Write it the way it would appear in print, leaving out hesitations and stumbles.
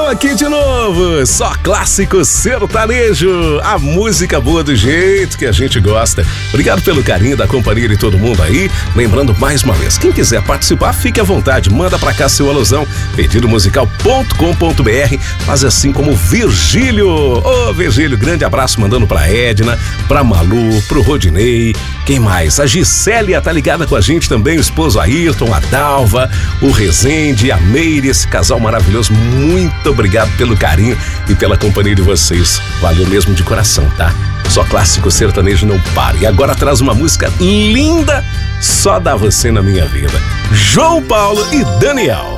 Estamos aqui de novo, só clássico sertanejo, a música boa do jeito que a gente gosta. Obrigado pelo carinho da companhia de todo mundo aí. Lembrando mais uma vez, quem quiser participar, fique à vontade, manda pra cá seu alusão, pedidomusical.com.br, faz assim como o Virgílio. Ô Virgílio, grande abraço mandando pra Edna, pra Malu, pro Rodinei, quem mais? A Gisélia tá ligada com a gente também, o esposo Ayrton, a Dalva, o Rezende, a Meire, esse casal maravilhoso. Muito obrigado pelo carinho e pela companhia de vocês. Valeu mesmo de coração, tá? Só clássico sertanejo não para. E agora traz uma música linda, Só Dá Você na Minha Vida. João Paulo e Daniel.